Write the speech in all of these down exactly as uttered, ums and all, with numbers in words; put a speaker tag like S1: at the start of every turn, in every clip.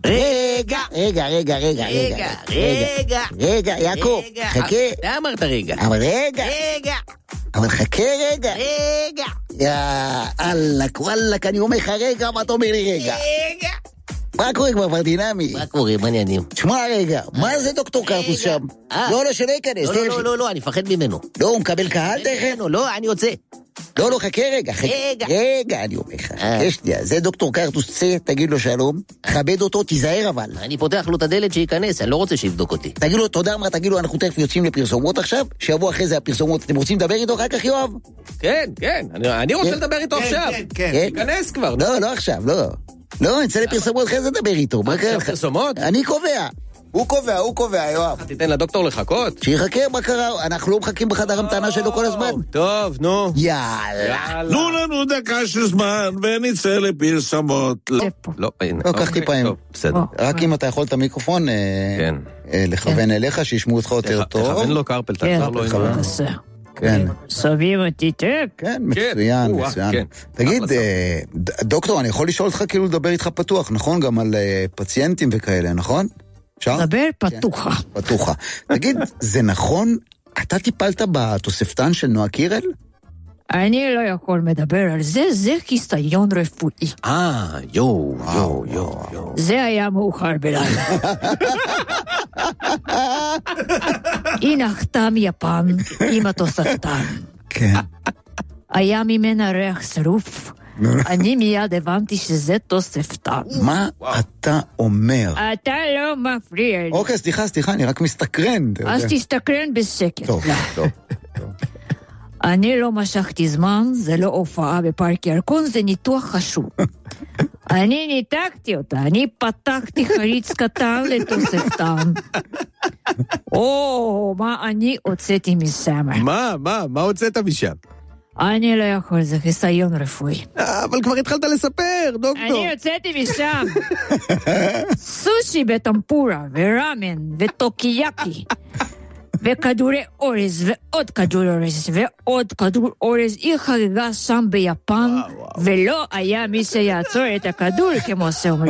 S1: רגע, רגע, רגע, רגע, רגע, רגע, רגע, יעקב, חכה.
S2: אתה אמרת רגע.
S1: אבל רגע.
S2: רגע.
S1: אבל חכה רגע.
S2: רגע.
S1: יאללה, וואלק, אני אומר לך רגע, מה אתה אומר לי רגע?
S2: רגע.
S1: מה קורה כבר ברדינמי?
S2: מה קורה, מה נענים?
S1: תשמע רגע, מה זה דוקטור קרטוס שם? לא, לא, שלא ייכנס.
S2: לא, לא, לא, לא, אני מפחד ממנו.
S1: לא, הוא מקבל קהל תכף?
S2: לא, אני יוצא.
S1: לא, לא, חכה רגע.
S2: רגע.
S1: רגע, אני אומר לך. יש לי, זה דוקטור קרטוס צא, תגיד לו שלום. כבד אותו, תיזהר אבל.
S2: אני פותח לו את הדלת שייכנס, אני לא רוצה שיבדוק אותי.
S1: תגיד לו, תודה מה, תגיד לו, אנחנו תכף יוצאים לפרסומות עכשיו, שיבוא אחרי זה הפרסומות. אתם רוצים לדבר איתו אחר כך, יואב?
S3: כן, כן, אני רוצה לדבר איתו עכשיו.
S1: כן, כן.
S3: תיכנס כבר.
S1: לא, לא עכשיו, לא. לא, נצא לפרסומות אחרי זה לדבר איתו. מה קרה לך?
S3: פרסומות?
S1: אני קובע.
S4: הוא קובע, הוא קובע, יואב.
S3: תיתן לדוקטור לחכות.
S1: שיחכה, מה קרה? אנחנו לא מחכים בחדר המתנה שלו כל הזמן.
S3: טוב, נו.
S1: יאללה.
S5: תנו לנו דקה של זמן ונצא לפרסומות.
S3: לא, הנה.
S1: לא, קח טיפה עם...
S3: בסדר.
S1: רק אם אתה יכול את המיקרופון לכוון אליך, שישמעו אותך יותר טוב.
S3: תכוון לו קרפל, תעזור לו.
S1: כן.
S6: סביב אותי טק?
S1: כן, מצוין, מצוין. תגיד, דוקטור, אני יכול לשאול אותך כאילו לדבר איתך פתוח, נכון? גם על פציינטים וכאלה, נכון?
S6: דבר פתוחה.
S1: פתוחה. תגיד, זה נכון, אתה טיפלת בתוספתן של נועה קירל?
S6: אני לא יכול לדבר על זה, זה חיסיון רפואי.
S3: אה, יו, יו, יו, יו.
S6: זה היה מאוחר בלילה. היא נחתה מיפן עם התוספתן.
S1: כן.
S6: היה ממנה ריח שרוף. אני מיד הבנתי שזה תוספתן.
S1: מה אתה אומר?
S6: אתה לא מפריע לי.
S1: אוקיי, סליחה, סליחה, אני רק מסתקרן.
S6: אז תסתקרן בשקט.
S1: טוב, טוב.
S6: אני לא משכתי זמן, זה לא הופעה בפארק ירקון, זה ניתוח חשוב. אני ניתקתי אותה, אני פתחתי חריץ קטן לתוספתן. או, מה אני הוצאתי משם?
S3: מה, מה, מה הוצאת משם?
S6: אני לא יכול, זה חיסיון רפואי.
S3: אבל כבר התחלת לספר, דוקטור.
S6: אני יוצאתי משם. סושי בטמפורה, ורמן, וטוקיאקי. וכדורי אורז, ועוד כדור אורז, ועוד כדור אורז. היא חגגה שם ביפן, ולא היה מי שיעצור את הכדור, כמו שאומרים.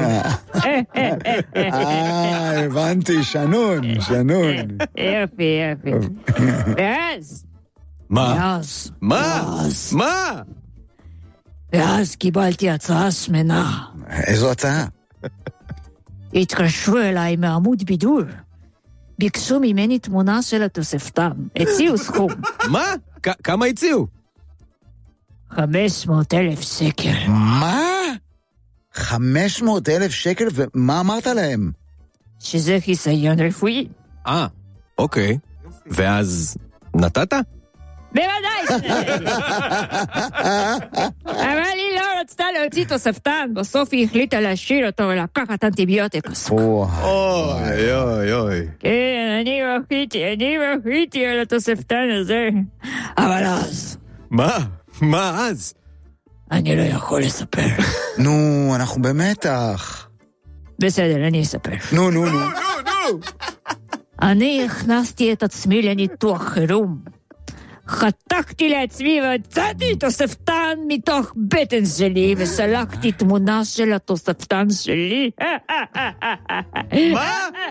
S1: אה, הבנתי, שנון, שנון.
S6: יפי, יפי. ואז...
S3: מה?
S6: ואז...
S3: מה? מה?
S6: ואז קיבלתי הצעה שמנה.
S1: איזו הצעה?
S6: התקשרו אליי מעמוד בידור. ביקשו ממני תמונה של התוספתן. הציעו סכום.
S3: מה? כמה הציעו?
S6: חמש מאות אלף שקל.
S1: מה? חמש מאות אלף שקל? ומה אמרת להם? שזה
S6: חיסיון רפואי.
S3: אה, אוקיי. ואז נתת?
S6: בוודאי. אבל היא לא רצתה להוציא תוספתן. בסוף היא החליטה להשאיר אותו ולקחת אנטיביוטיקה.
S3: אוי, אוי, אוי.
S6: כן, אני מחיתי, אני מחיתי על התוספתן הזה. אבל אז...
S3: מה? מה אז?
S6: אני לא יכול לספר.
S1: נו, אנחנו במתח.
S6: בסדר, אני אספר.
S1: נו, נו, נו.
S6: אני הכנסתי את עצמי לניתוח חירום. חתכתי לעצמי והצאתי תוספתן מתוך בטן שלי וסלקתי תמונה של התוספתן שלי.
S3: מה?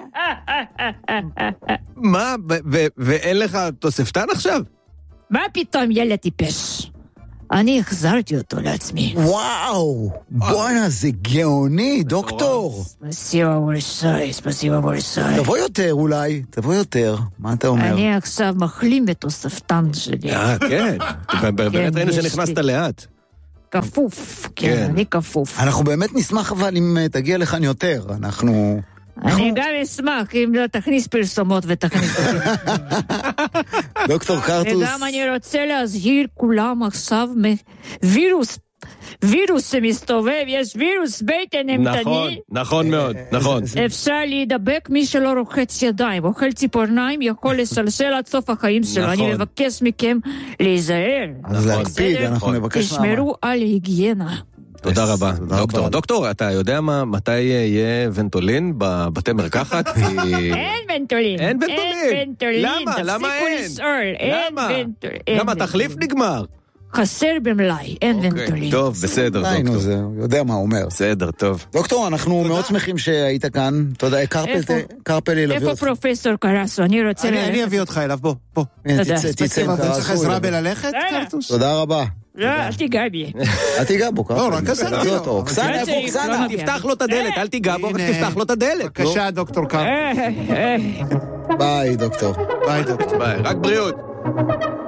S3: מה? ואין לך תוספתן עכשיו?
S6: מה פתאום ילד טיפש? אני החזרתי אותו לעצמי.
S1: וואו, בואנה, זה גאוני, דוקטור.
S6: ספסיבה בורסאי, ספסיבה בורסאי.
S1: תבוא יותר אולי, תבוא יותר. מה אתה אומר?
S6: אני עכשיו מחלים בתוספתן שלי.
S3: אה, כן. באמת ראינו שנכנסת לאט.
S6: כפוף, כן, אני כפוף.
S1: אנחנו באמת נשמח אבל אם תגיע לכאן יותר, אנחנו...
S6: אני גם אשמח אם לא תכניס פרסומות ותכניס אותי.
S1: דוקטור קרטוס.
S6: וגם אני רוצה להזהיר כולם עכשיו מווירוס, וירוס שמסתובב, יש וירוס בטן אימתני.
S3: נכון, נכון מאוד, נכון.
S6: אפשר להידבק מי שלא רוחץ ידיים, אוכל ציפורניים יכול לשלשל עד סוף החיים שלו. אני מבקש מכם להיזהר.
S1: אז להקפיד, אנחנו נבקש...
S6: תשמרו על היגיינה.
S3: תודה רבה. דוקטור, דוקטור, אתה יודע מה, מתי יהיה ונטולין בבתי מרקחת?
S6: אין ונטולין.
S3: אין ונטולין. למה? למה אין? למה? למה? התחליף נגמר.
S6: חסר במלאי, אין ונטולין.
S3: טוב, בסדר, דוקטור.
S1: זה, יודע מה הוא אומר.
S3: בסדר, טוב.
S1: דוקטור, אנחנו מאוד שמחים שהיית כאן. תודה, קרפלי להביא
S6: איפה
S1: אותך.
S6: פרופסור קרסו? אני רוצה ללכת.
S7: אני אביא אותך אליו, בוא, בוא.
S6: תודה.
S1: תצא עם
S7: אתה צריך
S1: קרסו.
S7: עזרה בללכת, קרטוס?
S1: תודה רבה.
S6: לא, אל תיגע בי.
S1: אל תיגע בו, קרפלי.
S7: לא, רק עזרתי לו.
S1: אוקסנה, איפה אוקסנה?
S3: תפתח לו את הדלת, אל תיגע בו, רק תפתח לו את הדלת.
S7: בבקשה, דוקטור קרטוס.
S1: ביי, דוקטור.
S7: ביי, דוקטור.
S3: ביי, רק בריאות.